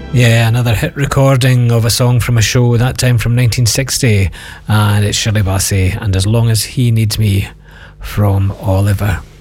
Yeah, another hit recording of a song from a show, that time from 1960, and it's Shirley Bassey and As Long As He Needs Me from Oliver.